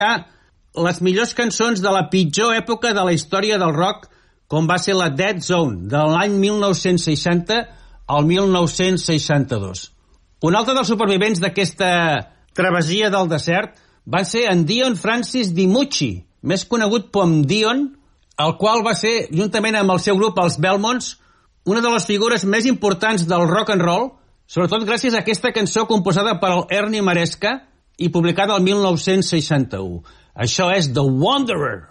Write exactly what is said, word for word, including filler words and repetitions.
les millors cançons de la pitjor època de la història del rock, com va ser la Dead Zone, de l'any mil nou-cents seixanta al mil nou-cents seixanta-dos. Un altre dels supervivents d'aquesta travessia del desert va ser en Dion Francis DiMucci, més conegut com Dion, el qual va ser, juntament amb el seu grup, els Belmonts, una de les figures més importants del rock and roll, sobretot gràcies a aquesta cançó composada per el Ernie Maresca i publicada el mil nou-cents seixanta-u. Això és The Wanderer.